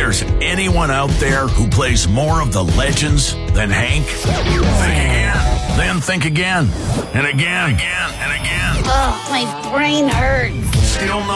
there's anyone out there who plays more of the legends than Hank, think again. Then think again. And again. And again. Oh, my brain hurts. Still not.